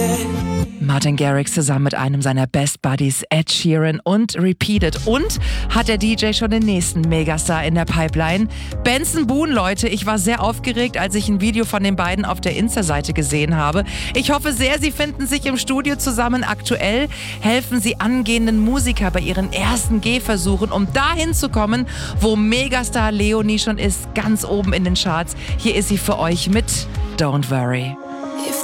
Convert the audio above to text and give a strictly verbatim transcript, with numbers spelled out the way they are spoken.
Martin Garrix zusammen mit einem seiner Best Buddies, Ed Sheeran und Repeated. Und hat der D J schon den nächsten Megastar in der Pipeline? Benson Boone, Leute. Ich war sehr aufgeregt, als ich ein Video von den beiden auf der Insta-Seite gesehen habe. Ich hoffe sehr, sie finden sich im Studio zusammen. Aktuell helfen sie angehenden Musiker bei ihren ersten Gehversuchen, um dahin zu kommen, wo Megastar Leonie schon ist, ganz oben in den Charts. Hier ist sie für euch mit Don't Worry.